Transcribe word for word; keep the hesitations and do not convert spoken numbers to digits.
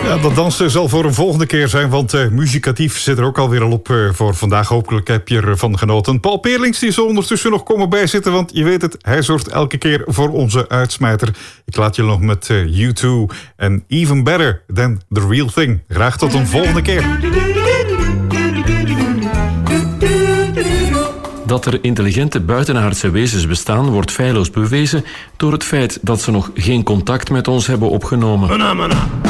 Ja, dat dansen zal voor een volgende keer zijn, want uh, muzikatief zit er ook alweer al op uh, voor vandaag. Hopelijk heb je ervan genoten. Paul Peerlings die zal ondertussen nog komen bijzitten, want je weet het, hij zorgt elke keer voor onze uitsmijter. Ik laat je nog met uh, U twee en Even Better Than The Real Thing. Graag tot een volgende keer. Dat er intelligente buitenaardse wezens bestaan, wordt feilloos bewezen door het feit dat ze nog geen contact met ons hebben opgenomen.